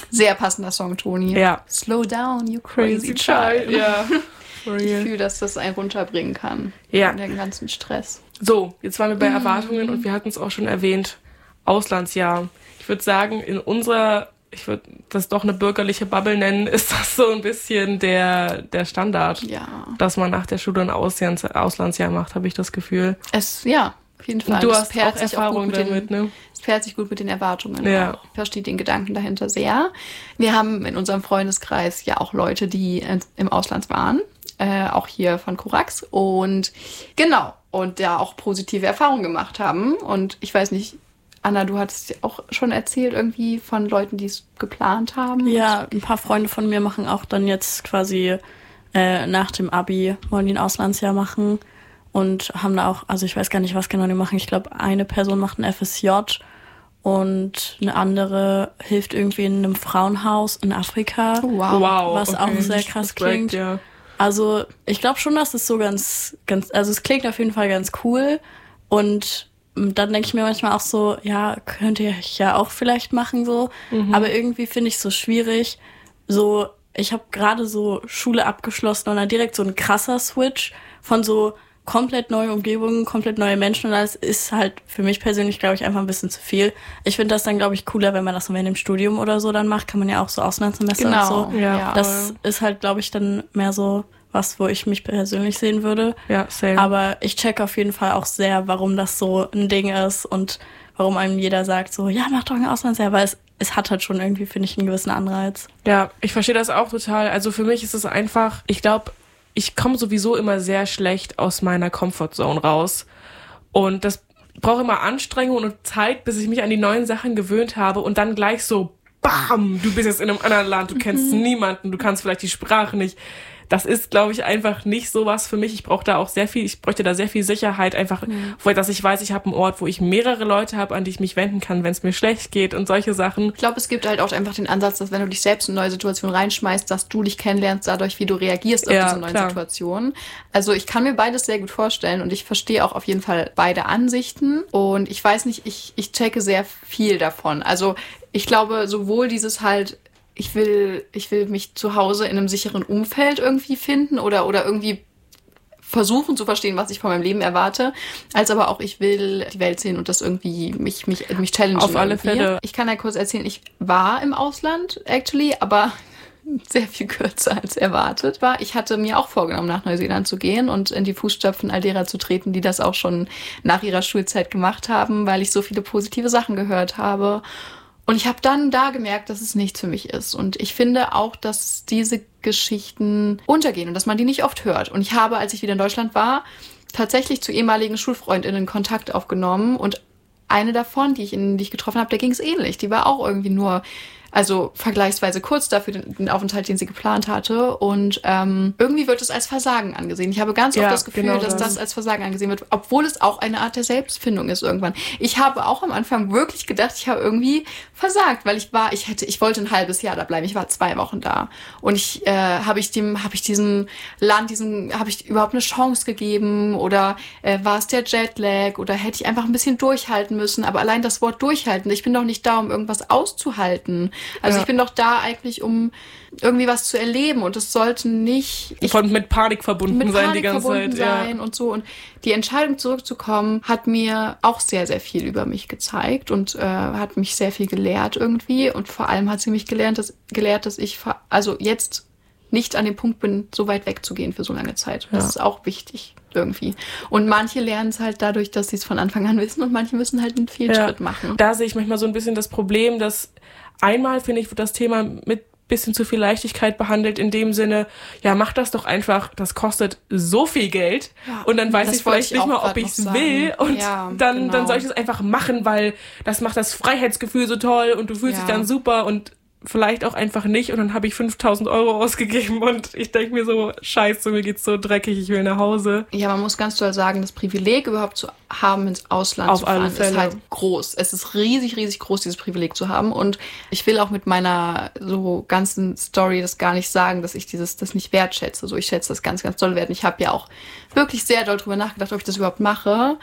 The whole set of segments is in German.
Sehr passender Song, Toni. Ja. Slow down, you crazy child. Ja. Ich fühle, dass das einen runterbringen kann. Ja. Den ganzen Stress. So, jetzt waren wir bei Erwartungen und wir hatten es auch schon erwähnt. Auslandsjahr. Ich würde sagen, ich würde das doch eine bürgerliche Bubble nennen, ist das so ein bisschen der Standard. Ja. Dass man nach der Schule ein Auslandsjahr macht, habe ich das Gefühl. Auf jeden Fall. Du hast auch Erfahrung damit, ne? Es pairt sich gut mit den Erwartungen. Ja. Ich verstehe den Gedanken dahinter sehr. Wir haben in unserem Freundeskreis ja auch Leute, die im Ausland waren. Auch hier von Corax. Und genau. Und da auch positive Erfahrungen gemacht haben. Und ich weiß nicht, Anna, du hattest auch schon erzählt irgendwie von Leuten, die es geplant haben. Ja, ein paar Freunde von mir machen auch dann jetzt quasi nach dem Abi, wollen die ein Auslandsjahr machen und haben da auch, also ich weiß gar nicht, was genau die machen. Ich glaube, eine Person macht ein FSJ und eine andere hilft irgendwie in einem Frauenhaus in Afrika. Wow. Was auch sehr krass klingt. Ja. Also ich glaube schon, dass es so ganz, also es klingt auf jeden Fall ganz cool und dann denke ich mir manchmal auch so, ja, könnte ich ja auch vielleicht machen so. Aber irgendwie finde ich es so schwierig. So, ich habe gerade so Schule abgeschlossen und dann direkt so ein krasser Switch von so komplett neue Umgebungen, komplett neue Menschen und das ist halt für mich persönlich, glaube ich, einfach ein bisschen zu viel. Ich finde das dann, glaube ich, cooler, wenn man das während dem Studium oder so dann macht. Kann man ja auch so Auslandssemester und so. Ja. Das ist halt, glaube ich, dann mehr so was, wo ich mich persönlich sehen würde. Ja, same. Aber ich check auf jeden Fall auch sehr, warum das so ein Ding ist und warum einem jeder sagt so, ja, mach doch ein Auslandsjahr, weil es hat halt schon irgendwie, finde ich, einen gewissen Anreiz. Ja, ich verstehe das auch total. Also für mich ist es einfach, ich glaube, ich komme sowieso immer sehr schlecht aus meiner Comfortzone raus. Und das braucht immer Anstrengung und Zeit, bis ich mich an die neuen Sachen gewöhnt habe und dann gleich so, bam, du bist jetzt in einem anderen Land, du kennst niemanden, du kannst vielleicht die Sprache nicht. Das ist, glaube ich, einfach nicht so was für mich. Ich bräuchte da sehr viel Sicherheit, einfach, dass ich weiß, ich habe einen Ort, wo ich mehrere Leute habe, an die ich mich wenden kann, wenn es mir schlecht geht und solche Sachen. Ich glaube, es gibt halt auch einfach den Ansatz, dass wenn du dich selbst in neue Situationen reinschmeißt, dass du dich kennenlernst dadurch, wie du reagierst auf diese neuen Situationen. Also ich kann mir beides sehr gut vorstellen und ich verstehe auch auf jeden Fall beide Ansichten. Und ich weiß nicht, ich checke sehr viel davon. Also ich glaube, sowohl dieses halt, ich will mich zu Hause in einem sicheren Umfeld irgendwie finden oder irgendwie versuchen zu verstehen, was ich von meinem Leben erwarte, als aber auch, ich will die Welt sehen und das irgendwie mich challengen. Auf alle Fälle. Ich kann ja kurz erzählen, ich war im Ausland, actually, aber sehr viel kürzer als erwartet war. Ich hatte mir auch vorgenommen, nach Neuseeland zu gehen und in die Fußstapfen all derer zu treten, die das auch schon nach ihrer Schulzeit gemacht haben, weil ich so viele positive Sachen gehört habe. Und ich habe dann da gemerkt, dass es nichts für mich ist. Und ich finde auch, dass diese Geschichten untergehen und dass man die nicht oft hört. Und ich habe, als ich wieder in Deutschland war, tatsächlich zu ehemaligen Schulfreundinnen Kontakt aufgenommen. Und eine davon, die ich getroffen habe, der ging es ähnlich. Die war auch irgendwie nur, also vergleichsweise kurz dafür den Aufenthalt, den sie geplant hatte. Und irgendwie wird es als Versagen angesehen. Ich habe ganz oft das Gefühl, genau, dass das als Versagen angesehen wird, obwohl es auch eine Art der Selbstfindung ist irgendwann. Ich habe auch am Anfang wirklich gedacht, ich habe irgendwie versagt, weil ich wollte ein halbes Jahr da bleiben. Ich war 2 Wochen da. Und habe ich diesem Land, habe ich überhaupt eine Chance gegeben? Oder war es der Jetlag? Oder hätte ich einfach ein bisschen durchhalten müssen? Aber allein das Wort durchhalten, ich bin doch nicht da, um irgendwas auszuhalten. Also ich bin doch da eigentlich, um irgendwie was zu erleben und es sollte nicht mit Panik verbunden sein die ganze Zeit. Ja. Und so. Und die Entscheidung zurückzukommen hat mir auch sehr, sehr viel über mich gezeigt und hat mich sehr viel gelehrt irgendwie. Und vor allem hat sie mich gelehrt, dass ich also jetzt nicht an dem Punkt bin, so weit wegzugehen für so lange Zeit. Das ist auch wichtig irgendwie. Und manche lernen es halt dadurch, dass sie es von Anfang an wissen und manche müssen halt einen Fehlschritt machen. Da sehe ich manchmal so ein bisschen das Problem, dass einmal, finde ich, wird das Thema mit bisschen zu viel Leichtigkeit behandelt, in dem Sinne, ja, mach das doch einfach, das kostet so viel Geld und dann weiß ich vielleicht nicht mal, ob ich es will und dann soll ich es einfach machen, weil das macht das Freiheitsgefühl so toll und du fühlst dich dann super und vielleicht auch einfach nicht und dann habe ich 5.000 Euro ausgegeben und ich denke mir so, scheiße, mir geht's so dreckig, ich will nach Hause. Ja, man muss ganz doll sagen, das Privileg überhaupt zu haben, ins Ausland zu fahren, ist halt groß. Es ist riesig, riesig groß, dieses Privileg zu haben und ich will auch mit meiner so ganzen Story das gar nicht sagen, dass ich das nicht wertschätze. So, ich schätze das ganz, ganz doll wert. Ich habe ja auch wirklich sehr doll drüber nachgedacht, ob ich das überhaupt mache.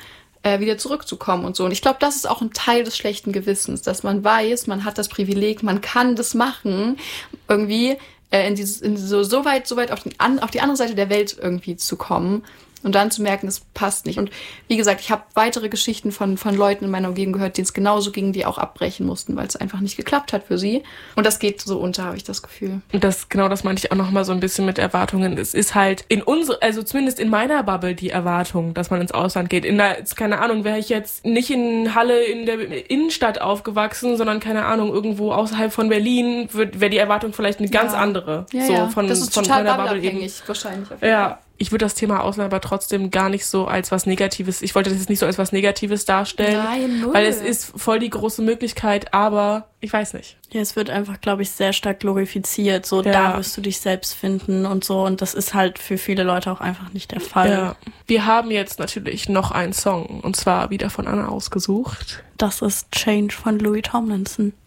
wieder zurückzukommen und so. Und ich glaube, das ist auch ein Teil des schlechten Gewissens, dass man weiß, man hat das Privileg, man kann das machen, irgendwie so weit auf die andere Seite der Welt irgendwie zu kommen und dann zu merken, es passt nicht. Und wie gesagt, ich habe weitere Geschichten von Leuten in meiner Umgebung gehört, denen es genauso ging, die auch abbrechen mussten, weil es einfach nicht geklappt hat für sie. Und das geht so unter, habe ich das Gefühl. Und das meinte ich auch nochmal so ein bisschen mit Erwartungen. Es ist halt also zumindest in meiner Bubble die Erwartung, dass man ins Ausland geht. Keine Ahnung, wäre ich jetzt nicht in Halle in der Innenstadt aufgewachsen, sondern keine Ahnung, irgendwo außerhalb von Berlin, wäre die Erwartung vielleicht eine ganz andere. Ja, Von, das ist von total meiner Bubble bubbleabhängig, wahrscheinlich. Auf jeden Fall. Ich würde das Thema Ausland aber trotzdem gar nicht so als was Negatives, ich wollte das jetzt nicht so als was Negatives darstellen. Nein, null. Weil es ist voll die große Möglichkeit, aber ich weiß nicht. Ja, es wird einfach, glaube ich, sehr stark glorifiziert. So, da wirst du dich selbst finden und so. Und das ist halt für viele Leute auch einfach nicht der Fall. Ja. Wir haben jetzt natürlich noch einen Song, und zwar wieder von Anna ausgesucht. Das ist Change von Louis Tomlinson.